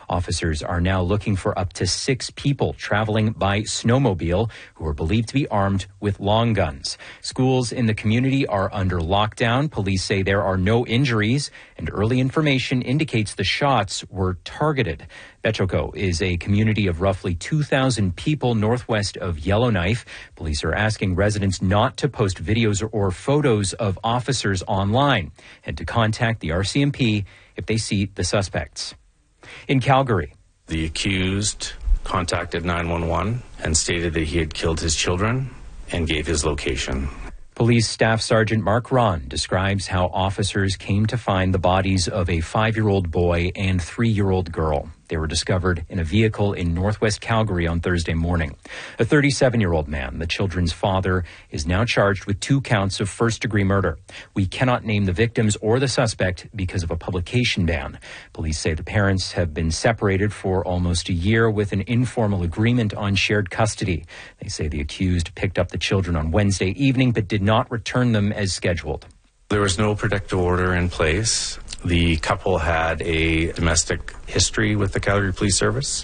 Officers are now looking for up to 6 people traveling by snowmobile who are believed to be armed with long guns. Schools in the community are under lockdown. Police say there are no injuries, and early information indicates the shots were targeted. Betchoko is a community of roughly 2,000 people northwest of Yellowknife. Police are asking residents not to post videos or photos of officers online and to contact the RCMP if they see the suspects. In Calgary, the accused contacted 911 and stated that he had killed his children and gave his location. Police Staff Sergeant Mark Ron describes how officers came to find the bodies of a 5-year-old boy and 3-year-old girl. They were discovered in a vehicle in northwest Calgary on Thursday morning. A 37-year-old man, the children's father, is now charged with 2 counts of first-degree murder. We cannot name the victims or the suspect because of a publication ban. Police say the parents have been separated for almost a year with an informal agreement on shared custody. They say the accused picked up the children on Wednesday evening but did not return them as scheduled. There was no protective order in place. The couple had a domestic history with the Calgary Police Service.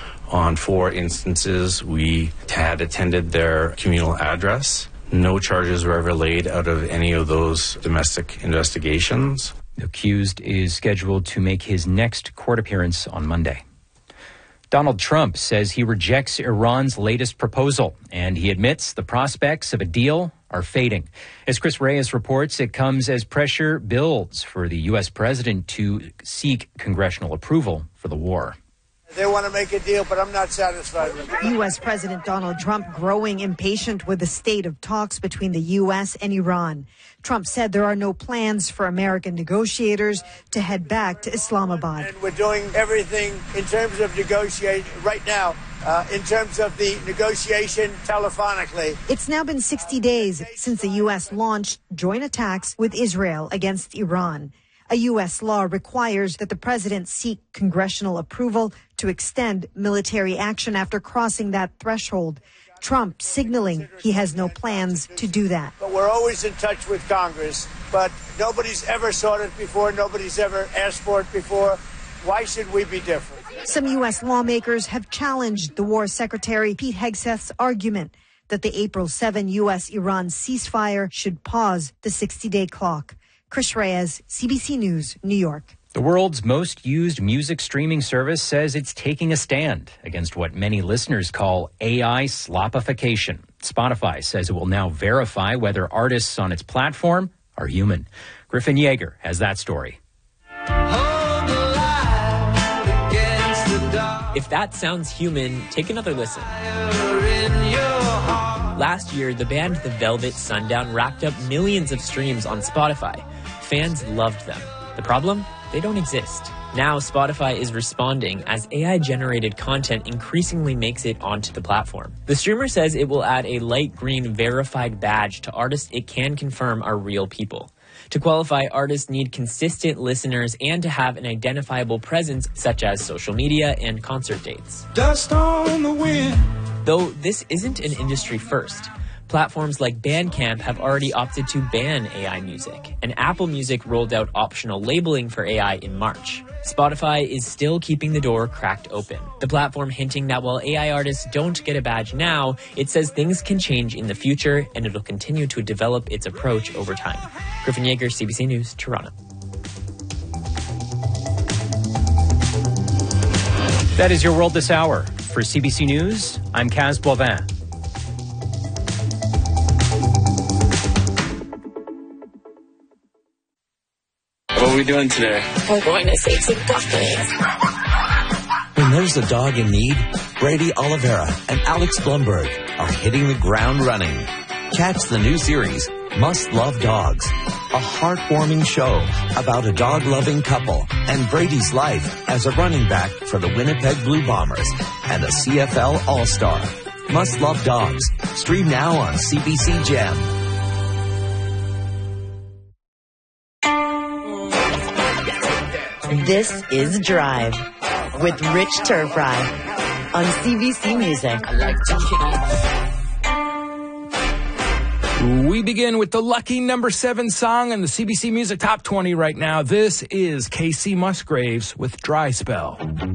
On 4 instances, we had attended their communal address. No charges were ever laid out of any of those domestic investigations. The accused is scheduled to make his next court appearance on Monday. Donald Trump says he rejects Iran's latest proposal, and he admits the prospects of a deal are fading. As Chris Reyes reports, it comes as pressure builds for the U.S. president to seek congressional approval for the war. They want to make a deal, but I'm not satisfied with it. U.S. President Donald Trump growing impatient with the state of talks between the U.S. and Iran. Trump said there are no plans for American negotiators to head back to Islamabad. And we're doing everything in terms of negotiating right now, in terms of the negotiation telephonically. It's now been 60 days since the U.S. launched joint attacks with Israel against Iran. A U.S. law requires that the president seek congressional approval to extend military action after crossing that threshold. Trump signaling he has no plans to do that. But we're always in touch with Congress, but nobody's ever sought it before. Nobody's ever asked for it before. Why should we be different? Some U.S. lawmakers have challenged the War Secretary Pete Hegseth's argument that the April 7 U.S.-Iran ceasefire should pause the 60-day clock. Chris Reyes, CBC News, New York. The world's most used music streaming service says it's taking a stand against what many listeners call AI slopification. Spotify says it will now verify whether artists on its platform are human. Griffin Yeager has that story. If that sounds human, take another listen. Last year, the band The Velvet Sundown racked up millions of streams on Spotify. Fans loved them. The problem? They don't exist. Now Spotify is responding as AI-generated content increasingly makes it onto the platform. The streamer says it will add a light green verified badge to artists it can confirm are real people. To qualify, artists need consistent listeners and to have an identifiable presence such as social media and concert dates. Dust on the wind. Though this isn't an industry first. Platforms like Bandcamp have already opted to ban AI music, and Apple Music rolled out optional labeling for AI in March. Spotify is still keeping the door cracked open. The platform hinting that while AI artists don't get a badge now, it says things can change in the future, and it'll continue to develop its approach over time. Griffin Yeager, CBC News, Toronto. That is your world this hour. For CBC News, I'm Kaz Boivin. What are we doing today? We're going to save some custody. When there's a dog in need, Brady Oliveira and Alex Blumberg are hitting the ground running. Catch the new series, Must Love Dogs, a heartwarming show about a dog-loving couple and Brady's life as a running back for the Winnipeg Blue Bombers and a CFL All-Star. Must Love Dogs. Stream now on CBC Gem. This is Drive with Rich Turfry on CBC Music. We begin with the lucky number 7 song in the CBC Music Top 20 right now. This is KC Musgraves with Dry Spell.